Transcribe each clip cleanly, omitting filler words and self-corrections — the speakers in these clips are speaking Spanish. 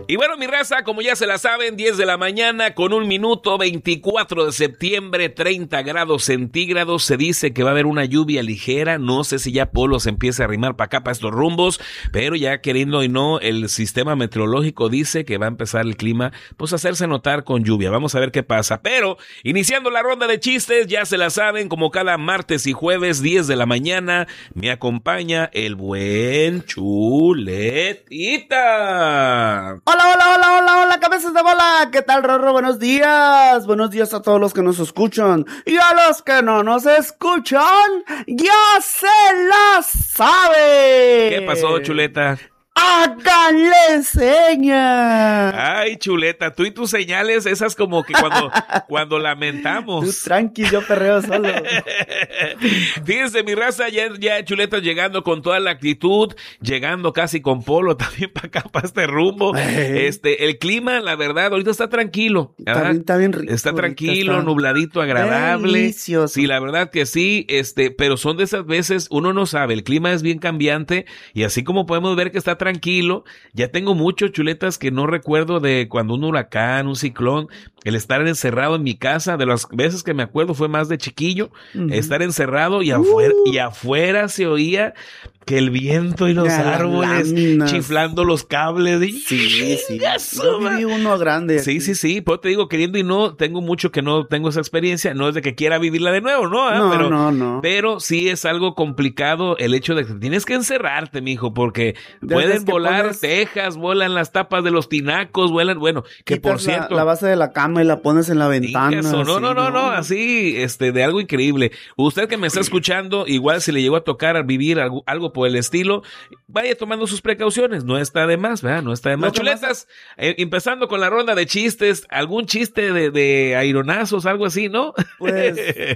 Y bueno, mi raza, como ya se la saben, 10 de la mañana con 1 minuto, 24 de septiembre, 30 grados centígrados. Se dice que va a haber una lluvia ligera. No sé si ya Polo se empieza a arrimar para acá, para estos rumbos, pero ya queriendo y no, el sistema meteorológico dice que va a empezar el clima, pues a hacerse notar con lluvia. Vamos a ver qué pasa. Pero, iniciando la ronda de chistes, ya se la saben, como cada martes y jueves, 10 de la mañana, me acompaña el buen Chuletita. Hola, cabezas de bola. ¿Qué tal, Rorro? Buenos días. Buenos días a todos los que nos escuchan. Y a los que no nos escuchan, ya se la sabe. ¿Qué pasó, Chuleta? ¡Háganle señas! Ay, Chuleta, tú y tus señales, esas como que cuando lamentamos. Tú tranqui, yo perreo solo. Fíjense, mi raza, ya Chuleta llegando con toda la actitud, llegando casi con Polo también para acá, para este rumbo. El clima, la verdad, ahorita está tranquilo. Está bien rico. Está tranquilo, nubladito, agradable. Delicioso. Sí, la verdad que sí, pero son de esas veces, uno no sabe, el clima es bien cambiante y así como podemos ver que está tranquilo, ya tengo muchos, Chuletas, que no recuerdo de cuando un huracán, un ciclón, el estar encerrado en mi casa, de las veces que me acuerdo fue más de chiquillo, estar encerrado y afuera se oía que el viento y los árboles chiflando los cables. Sí. Yo viví uno grande. Sí. Pues te digo, queriendo y no, tengo mucho que no tengo esa experiencia. No es de que quiera vivirla de nuevo, ¿no? No. Pero sí es algo complicado el hecho de que tienes que encerrarte, mijo, porque pueden volar tejas, vuelan las tapas de los tinacos, vuelan, bueno, que por cierto. La base de la cama y la pones en la ventana. No, así, de algo increíble. Usted que me está escuchando, igual si le llegó a tocar vivir algo por el estilo, vaya tomando sus precauciones, no está de más, ¿verdad? No está de más. Chuletas, empezando con la ronda de chistes, algún chiste de aironazos, algo así, ¿no? Pues,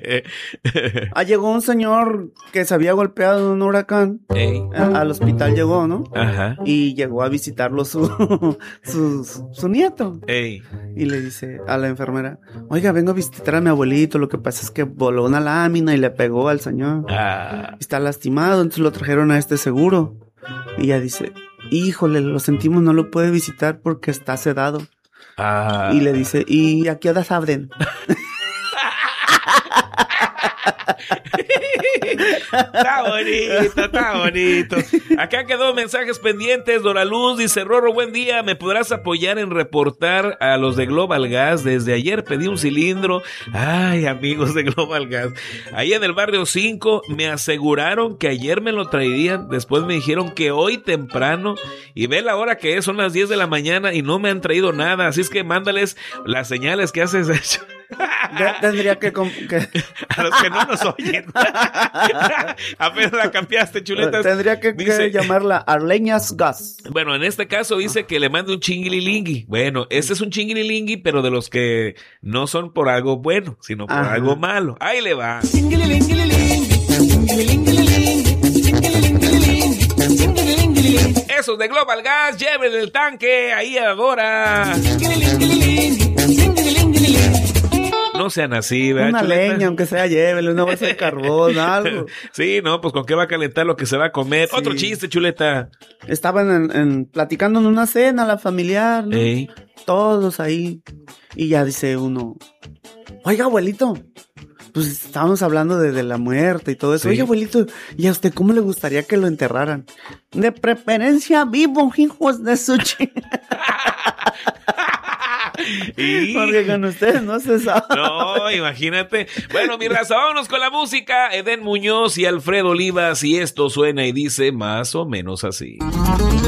llegó un señor que se había golpeado en un huracán, al hospital llegó, ¿no? Ajá. Y llegó a visitarlo su nieto. Y le dice a la enfermera, oiga, vengo a visitar a mi abuelito, lo que pasa es que voló una lámina y le pegó al señor. Está lastimado, entonces lo trajeron a este seguro. Y ella dice, híjole, lo sentimos, no lo puede visitar porque está sedado. Y le dice, ¿y a qué horas abren? Está bonito. Acá quedó mensajes pendientes. Dora Luz dice, Rorro, buen día, ¿me podrás apoyar en reportar a los de Global Gas? Desde ayer pedí un cilindro. Ay, amigos de Global Gas, ahí en el barrio 5 me aseguraron que ayer me lo traerían. Después me dijeron que hoy temprano, y ve la hora que es, son las 10 de la mañana y no me han traído nada. Así es que mándales las señales que haces hecho. Tendría que a los que no nos oyen. Apenas la cambiaste, Chuletas. Tendría que llamarla Arleñas Gas. Bueno, en este caso dice que le mande un chinguililingui. Bueno, ese es un chinguililingui, pero de los que no son por algo bueno, sino por algo malo. Ahí le va. Esos de Global Gas, llévenle el tanque ahí a Dora. No sean así, ¿verdad, una Chuleta? Leña, aunque sea, llévele una bolsa de carbón, algo. Sí, no, pues con qué va a calentar lo que se va a comer. Sí. Otro chiste, Chuleta. Estaban platicando en una cena, la familiar, ¿no? Todos ahí. Y ya dice uno, oiga, abuelito, pues estábamos hablando de la muerte y todo eso. Oye, abuelito, ¿y a usted cómo le gustaría que lo enterraran? De preferencia vivo, hijos de su Porque con ustedes no se sabe. No, imagínate. Bueno, mi raza, vámonos con la música. Eden Muñoz y Alfredo Olivas, y esto suena y dice más o menos así.